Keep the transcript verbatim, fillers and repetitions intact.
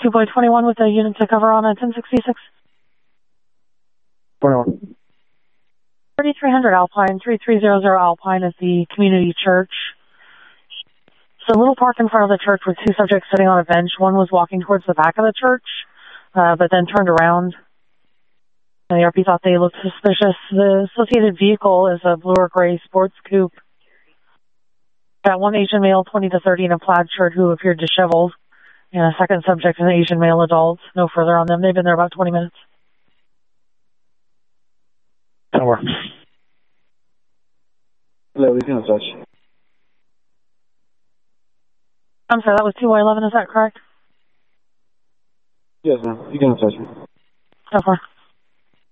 two point twenty-one with a unit to cover on a ten sixty-six. twenty-one. thirty-three hundred Alpine, three three zero zero Alpine at the community church. So a little park in front of the church with two subjects sitting on a bench. One was walking towards the back of the church, uh, but then turned around. And the R P thought they looked suspicious. The associated vehicle is a blue or gray sports coupe. Got one Asian male, twenty to thirty, in a plaid shirt who appeared disheveled. And a second subject, an Asian male adult. No further on them. They've been there about twenty minutes. Over. Hello, we can touch. I'm sorry, that was two eleven, is that correct? Yes, ma'am. You can touch me. So far.